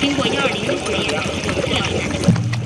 经过120的检验，有治疗的难度。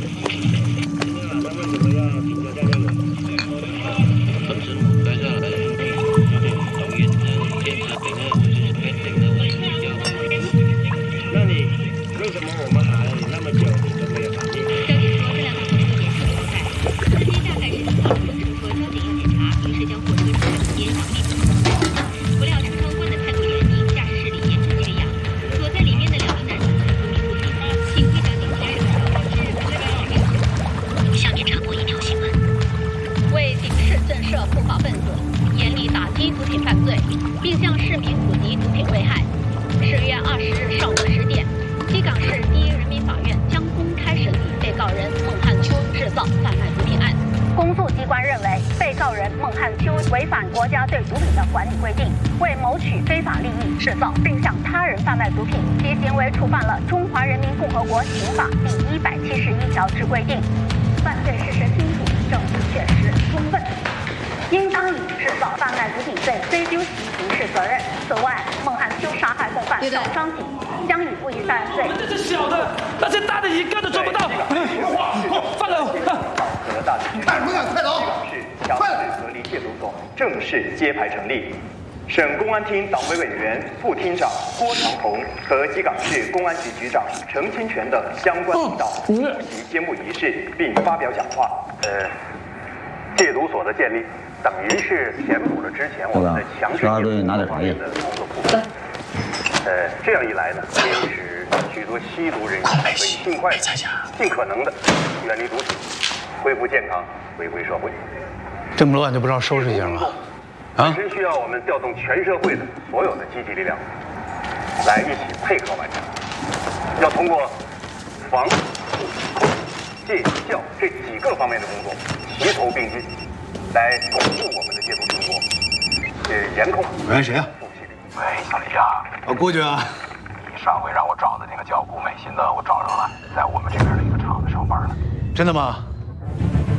当时我待下来有点头晕，坚持等了50分，等了50秒。 那你为什么我们喊了你那么久，你都没有反应？ 交警说，这辆大货车严重超载，司机大概是听到乘客说交警要检查，于是将货车直沿小命。不料承包官的态度严厉，驾驶室里严重缺氧，躲在里面的2名男子昏迷不醒。幸亏交警及时赶到，致人死。下面插播一条新闻：为警示震慑不法分子，严厉打击毒品犯罪，并向市民普及毒品危害。10月20日上午10点，西港市第一人民法院将公开审理被告人孟汉秋制造贩卖毒品案。公诉机关认为，被告人孟汉秋违反国家对毒品的管理规定，为谋取非法利益制造并向他人贩卖毒品，其行为触犯了《中华人民共和国刑法》第171条之规定，犯罪事实清楚，证据确实充分，应当以制造贩卖毒品罪追究其刑事责任。此外，孟汉秋杀害共犯赵商锦，将以故意杀人罪。 这是小的，那些大的一个都做不到。放了！ 和大区看什么看？快走！ 强制隔离戒毒所正式揭牌成立。省公安厅党委委员、副厅长郭长红和西港市公安局局长程清泉等相关领导出席揭幕仪式，并发表讲话。戒毒所的建立，等于是填补了之前我们的强制戒毒方面的工作不足。这样一来呢，可以使许多吸毒人员可以尽快、尽可能的远离毒品，恢复健康，回归社会。 这么乱就不知道收拾一下吗？啊！ 本身需要我们调动全社会的所有的积极力量，来一起配合完成。要通过防、控、戒、教这几个方面的工作齐头并进，来巩固我们的戒毒成果，严控。 喂，谁呀？ 喂，小李啊， 郭局啊， 你上回让我找的那个叫顾美心的，我找着了，在我们这边的一个厂子上班呢。 真的吗？